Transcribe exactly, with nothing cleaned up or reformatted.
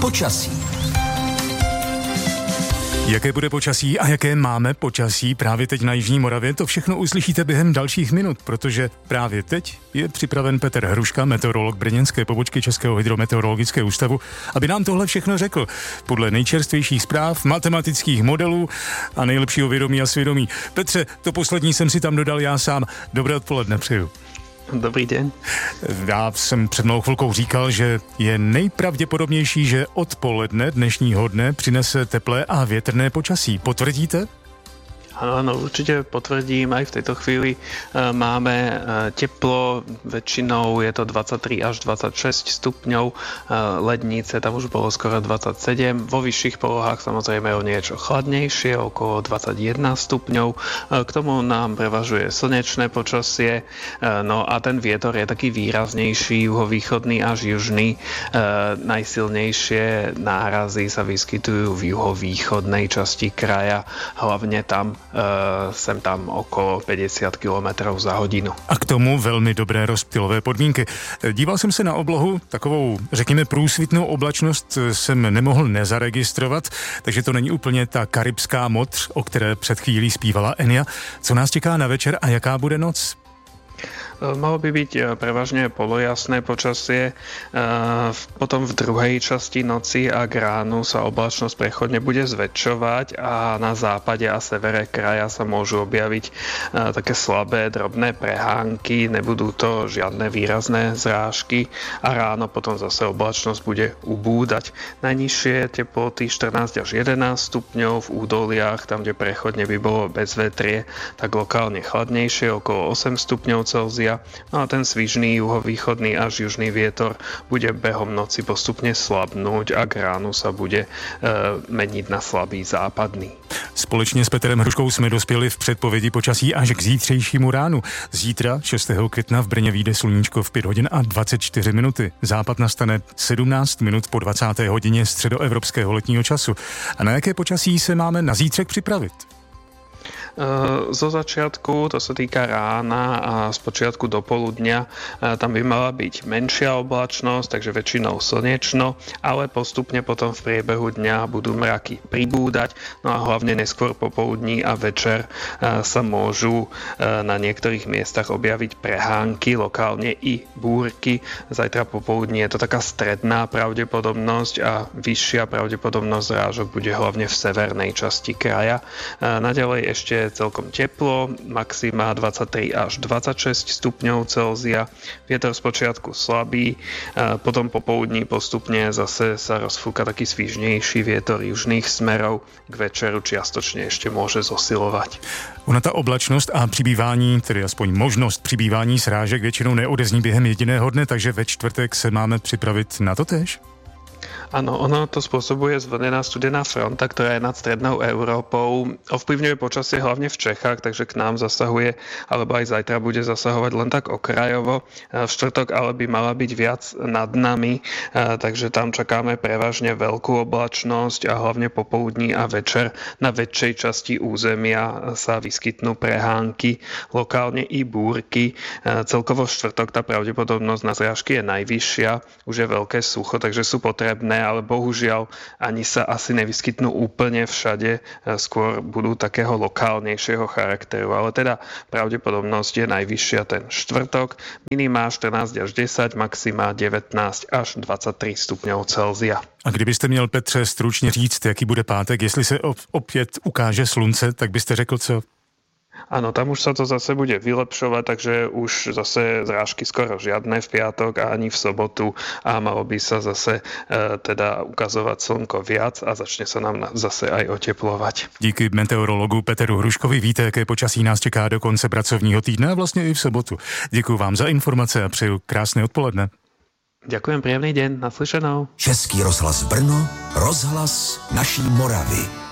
Počasí. Jaké bude počasí a jaké máme počasí právě teď na Jižní Moravě, to všechno uslyšíte během dalších minut, protože právě teď je připraven Petr Hruška, meteorolog brněnské pobočky Českého hydrometeorologického ústavu, aby nám tohle všechno řekl podle nejčerstvějších zpráv, matematických modelů a nejlepšího vědomí a svědomí. Petře, to poslední jsem si tam dodal já sám. Dobré odpoledne přeju. Dobrý den. Já jsem před malou chvilkou říkal, že je nejpravděpodobnější, že odpoledne dnešního dne přinese teplé a větrné počasí. Potvrdíte? Áno, určite potvrdím, aj v tejto chvíli máme teplo, väčšinou je to dvadsaťtri až dvadsaťšesť stupňov, lednice tam už bolo skoro dvadsaťsedem, vo vyšších polohách samozrejme o niečo chladnejšie, okolo dvadsaťjeden stupňov, k tomu nám prevažuje slnečné počasie, no a ten vietor je taký výraznejší, juhovýchodný až južný, najsilnejšie nárazy sa vyskytujú v juhovýchodnej časti kraja, hlavne tam Uh, sem tam okolo päťdesiat kilometrov za hodinu. A k tomu velmi dobré rozptylové podmínky. Díval jsem se na oblohu, takovou, řekněme, průsvitnou oblačnost jsem nemohl nezaregistrovat, takže to není úplně ta karibská modř, o které před chvílí zpívala Enya. Co nás čeká na večer a jaká bude noc? Malo by byť prevažne polojasné počasie, potom v druhej časti noci a k ránu sa oblačnosť prechodne bude zväčšovať a na západe a severe kraja sa môžu objaviť také slabé, drobné prehánky, nebudú to žiadne výrazné zrážky a ráno potom zase oblačnosť bude ubúdať. Najnižšie teploty štrnásť až jedenásť stupňov v údoliach, tam, kde prechodne by bolo bezvetrie, tak lokálne chladnejšie, okolo osem stupňov Celzia. No a ten svižný juhovýchodný až južný vietor bude behom noci postupne slabnúť a k ránu sa bude e, meniť na slabý západný. Společně s Petrem Hruškou jsme dospěli v předpovědi počasí až k zítřejšímu ránu. Zítra, šestého května, v Brně vyjde sluníčko v pět hodin a dvacet čtyři minuty. Západ nastane sedmnáct minut po dvacáté hodině středoevropského letního času. A na jaké počasí se máme na zítřek připravit? Zo začiatku, to sa týka rána a z počiatku do poludnia, tam by mala byť menšia oblačnosť, takže väčšinou slnečno, ale postupne potom v priebehu dňa budú mraky pribúdať, no a hlavne neskôr popoludní a večer sa môžu na niektorých miestach objaviť prehánky, lokálne i búrky. Zajtra popoludní je to taká stredná pravdepodobnosť a vyššia pravdepodobnosť zrážok bude hlavne v severnej časti kraja. Naďalej ešte celkom teplo, maxima dvadsaťtri až dvadsaťšesť stupňov Celzia, vietor spočiatku slabý, potom popoludní postupne zase sa rozfúka taký svižnejší vietor južných smerov, k večeru čiastočne ešte môže zosilovať. Ona ta oblačnost a přibývání, tedy aspoň možnost přibývání srážek většinou neodezní během jediného dne, takže ve čtvrtek se máme připravit na to též? Áno, ono to spôsobuje zvlnená studená fronta, ktorá je nad strednou Európou. Ovplyvňuje počasie hlavne v Čechách, takže k nám zasahuje, alebo aj zajtra bude zasahovať len tak okrajovo. V štvrtok ale by mala byť viac nad nami, takže tam čakáme prevažne veľkú oblačnosť a hlavne popoludní a večer na väčšej časti územia sa vyskytnú prehánky, lokálne i búrky. Celkovo v štvrtok tá pravdepodobnosť na zrážky je najvyššia, už je veľké sucho, takže sú potrebné, ale bohužiaľ ani sa asi nevyskytnú úplne všade, skôr budú takého lokálnejšieho charakteru, ale teda pravdepodobnosť je najvyššia ten štvrtok, minima štrnásť až desať, maxima devätnásť až dvadsaťtri stupňov Celzia. A kdybyste měl, Petře, stručně říct, jaký bude pátek, jestli se opět ukáže slunce, tak byste řekl co? Áno, tam už sa to zase bude vylepšovať, takže už zase zrážky skoro žiadne v piatok a ani v sobotu a malo by sa zase e, teda ukazovať slnko viac a začne sa nám zase aj oteplovať. Díky meteorologu Petru Hruškovi. Víte, jaké počasí nás čeká do konce pracovního týdne a vlastně i v sobotu. Děkuji vám za informace a přeju krásné odpoledne. Ďakujem, príjemný deň, naslyšenou. Český rozhlas Brno, rozhlas naší Moravy.